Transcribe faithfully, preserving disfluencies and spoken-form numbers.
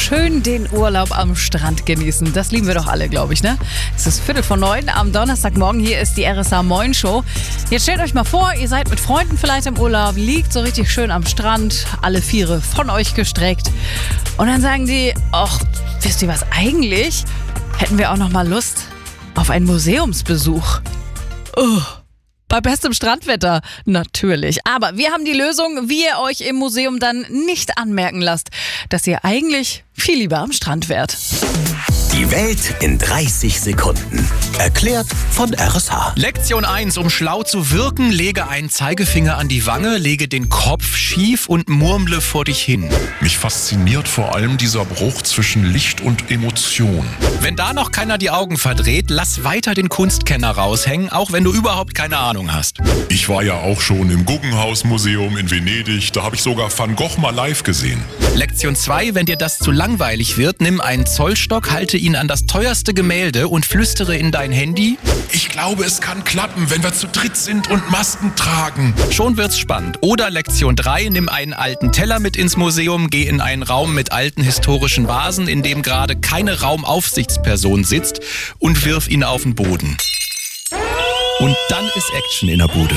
schön den Urlaub am Strand genießen. Das lieben wir doch alle, glaube ich, ne? Es ist Viertel vor neun am Donnerstagmorgen. Hier ist die R S A Moin Show. Jetzt stellt euch mal vor, ihr seid mit Freunden vielleicht im Urlaub, liegt so richtig schön am Strand, alle Viere von euch gestreckt. Und dann sagen die, ach, wisst ihr was, eigentlich hätten wir auch noch mal Lust auf einen Museumsbesuch. Oh. Bei bestem Strandwetter, natürlich. Aber wir haben die Lösung, wie ihr euch im Museum dann nicht anmerken lasst, dass ihr eigentlich viel lieber am Strand wärt. Die Welt in dreißig Sekunden. Erklärt von R S H. Lektion eins. Um schlau zu wirken, lege einen Zeigefinger an die Wange, lege den Kopf schief und murmle vor dich hin. Mich fasziniert vor allem dieser Bruch zwischen Licht und Emotion. Wenn da noch keiner die Augen verdreht, lass weiter den Kunstkenner raushängen, auch wenn du überhaupt keine Ahnung hast. Ich war ja auch schon im Guggenhaus-Museum in Venedig. Da habe ich sogar Van Gogh mal live gesehen. Lektion zwei. Wenn dir das zu langweilig wird, nimm einen Zollstock, halte ihn an das teuerste Gemälde und flüstere in dein Handy. Ich glaube, es kann klappen, wenn wir zu dritt sind und Masken tragen. Schon wird's spannend. Oder Lektion drei. Nimm einen alten Teller mit ins Museum, geh in einen Raum mit alten historischen Vasen, in dem gerade keine Raumaufsichtsperson sitzt, und wirf ihn auf den Boden. Und dann ist Action in der Bude.